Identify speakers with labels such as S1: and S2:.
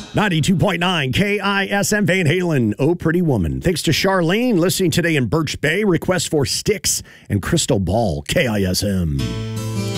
S1: 92.9 KISM Van Halen, Oh Pretty Woman. Thanks to Charlene listening today in Birch Bay. Request for Styx and Crystal Ball, KISM.